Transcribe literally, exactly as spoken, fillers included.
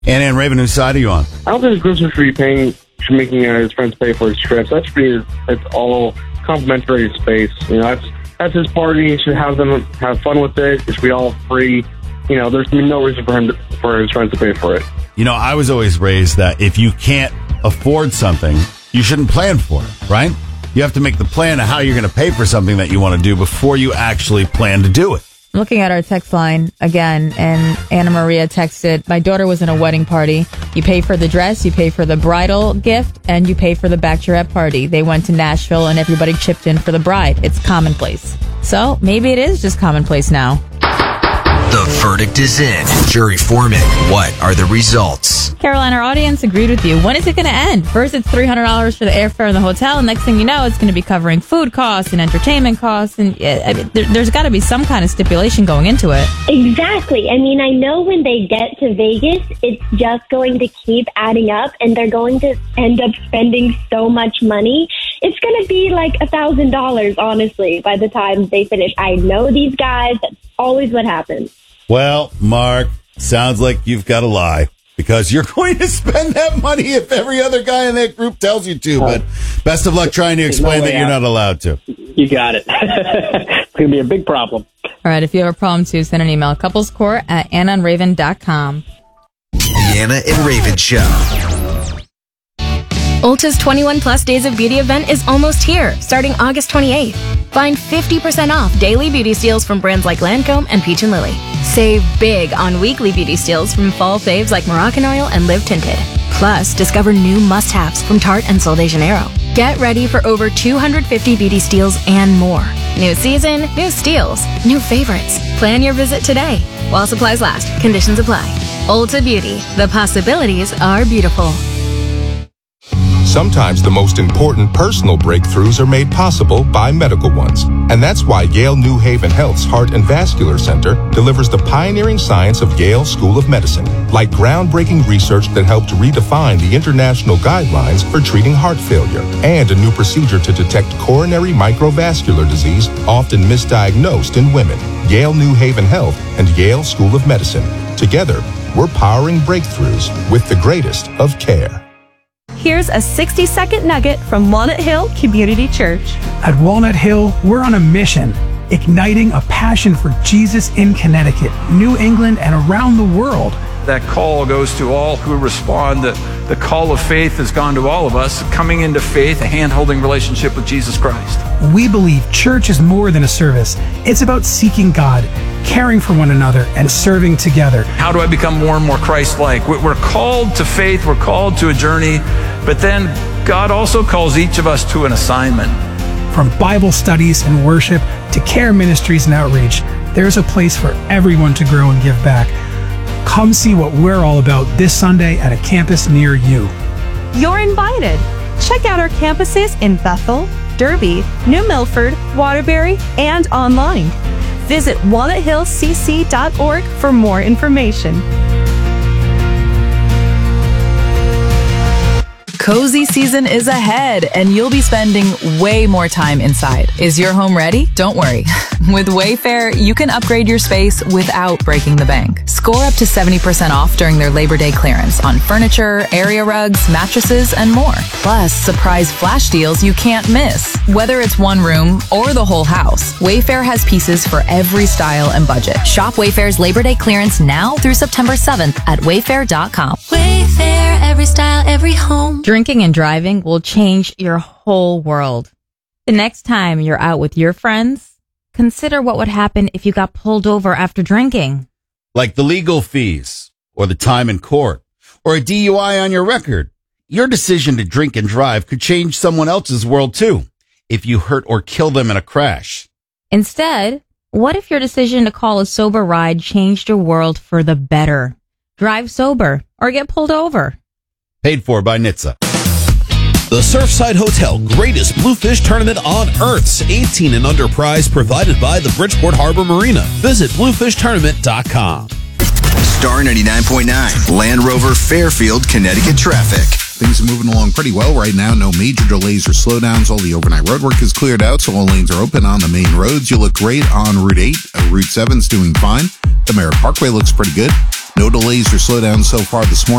Anna and Raven, whose side are you on? I don't think the Christmas tree paying, making uh, his friends pay for his trips. That should be it's all complimentary space. You know, that's that's his party. He should have them have fun with it. It should be all free. You know, there's no reason for him to, for his friends to pay for it. You know, I was always raised that if you can't afford something, you shouldn't plan for it, right? You have to make the plan of how you're going to pay for something that you want to do before you actually plan to do it. I'm looking at our text line again, and Anna Maria texted, my daughter was in a wedding party. You pay for the dress, you pay for the bridal gift, and you pay for the bachelorette party. They went to Nashville, and everybody chipped in for the bride. It's commonplace. So maybe it is just commonplace now. The verdict is in. Jury foreman, what are the results? Caroline, our audience agreed with you. When is it going to end? First, it's three hundred dollars for the airfare in the hotel. And next thing you know, it's going to be covering food costs and entertainment costs. And yeah, I mean, there, there's got to be some kind of stipulation going into it. Exactly. I mean, I know when they get to Vegas, it's just going to keep adding up. And they're going to end up spending so much money. It's going to be like a thousand dollars, honestly, by the time they finish. I know these guys. That's always what happens. Well, Mark, sounds like you've got to lie because you're going to spend that money if every other guy in that group tells you to. But best of luck trying to explain no that you're out. Not allowed to. You got it. It's going to be a big problem. All right. If you have a problem, too, send an email. Couplescourt at anna and raven dot com. The Anna and Raven Show. Ulta's twenty-one plus Days of Beauty event is almost here, starting August twenty-eighth. Find fifty percent off daily beauty steals from brands like Lancome and Peach and Lily. Save big on weekly beauty steals from fall faves like Moroccan Oil and Live Tinted. Plus, discover new must-haves from Tarte and Sol de Janeiro. Get ready for over two hundred fifty beauty steals and more. New season, new steals, new favorites. Plan your visit today. While supplies last, conditions apply. Ulta Beauty. The possibilities are beautiful. Sometimes the most important personal breakthroughs are made possible by medical ones. And that's why Yale New Haven Health's Heart and Vascular Center delivers the pioneering science of Yale School of Medicine, like groundbreaking research that helped redefine the international guidelines for treating heart failure, and a new procedure to detect coronary microvascular disease, often misdiagnosed in women. Yale New Haven Health and Yale School of Medicine. Together, we're powering breakthroughs with the greatest of care. Here's a sixty-second nugget from Walnut Hill Community Church. At Walnut Hill, we're on a mission, igniting a passion for Jesus in Connecticut, New England, and around the world. That call goes to all who respond. The, the call of faith has gone to all of us, coming into faith, a hand-holding relationship with Jesus Christ. We believe church is more than a service. It's about seeking God, caring for one another, and serving together. How do I become more and more Christ-like? We're called to faith, we're called to a journey, but then God also calls each of us to an assignment. From Bible studies and worship to care ministries and outreach, there's a place for everyone to grow and give back. Come see what we're all about this Sunday at a campus near you. You're invited. Check out our campuses in Bethel, Derby, New Milford, Waterbury, and online. Visit walnut hill c c dot org for more information. Cozy season is ahead, and you'll be spending way more time inside. Is your home ready? Don't worry. With Wayfair, you can upgrade your space without breaking the bank. Score up to seventy percent off during their Labor Day clearance on furniture, area rugs, mattresses, and more. Plus, surprise flash deals you can't miss. Whether it's one room or the whole house, Wayfair has pieces for every style and budget. Shop Wayfair's Labor Day clearance now through September seventh at wayfair dot com. Wayfair, every style, every home. Drinking and driving will change your whole world. The next time you're out with your friends, consider what would happen if you got pulled over after drinking. Like the legal fees, or the time in court, or a D U I on your record. Your decision to drink and drive could change someone else's world too, if you hurt or kill them in a crash. Instead, what if your decision to call a sober ride changed your world for the better? Drive sober, or get pulled over. Paid for by N H T S A. The Surfside Hotel Greatest Bluefish Tournament on Earth's eighteen and under prize provided by the Bridgeport Harbor Marina. Visit bluefish tournament dot com. Star ninety-nine point nine, Land Rover Fairfield, Connecticut traffic. Things are moving along pretty well right now. No major delays or slowdowns. All the overnight road work is cleared out, so all lanes are open on the main roads. You look great on Route eight. Uh, Route seven's doing fine. The Merritt Parkway looks pretty good. No delays or slowdowns so far this morning.